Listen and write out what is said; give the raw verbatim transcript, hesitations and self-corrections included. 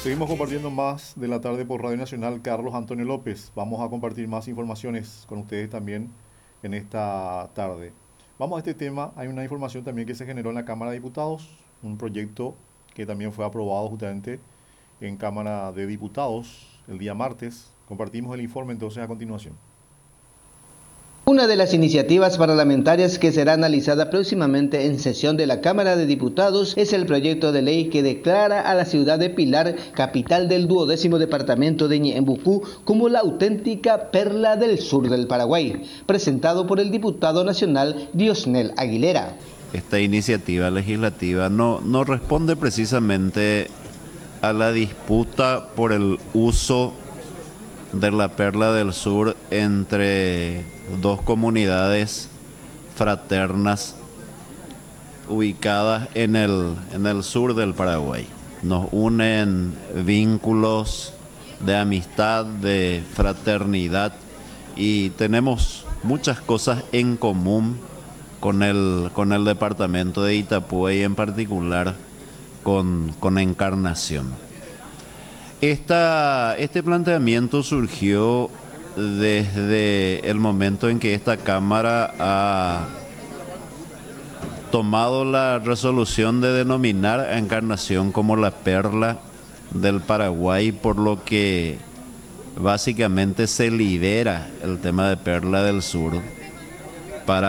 Seguimos compartiendo más de la tarde por Radio Nacional. Carlos Antonio López. Vamos a compartir más informaciones con ustedes también en esta tarde. Vamos a este tema. Hay una información también que se generó en la Cámara de Diputados, un proyecto que también fue aprobado justamente en Cámara de Diputados el día martes. Compartimos el informe entonces a continuación. Una de las iniciativas parlamentarias que será analizada próximamente en sesión de la Cámara de Diputados es el proyecto de ley que declara a la ciudad de Pilar, capital del duodécimo departamento de Ñeembucú, como la auténtica perla del sur del Paraguay, presentado por el diputado nacional Diosnel Aguilera. Esta iniciativa legislativa no, no responde precisamente a la disputa por el uso de la perla del sur entre dos comunidades fraternas ubicadas en el, en el sur del Paraguay. Nos unen vínculos de amistad, de fraternidad, y tenemos muchas cosas en común con el, con el departamento de Itapúa y en particular con, con Encarnación. Esta, este planteamiento surgió desde el momento en que esta Cámara ha tomado la resolución de denominar a Encarnación como la perla del Paraguay, por lo que básicamente se lidera el tema de Perla del Sur.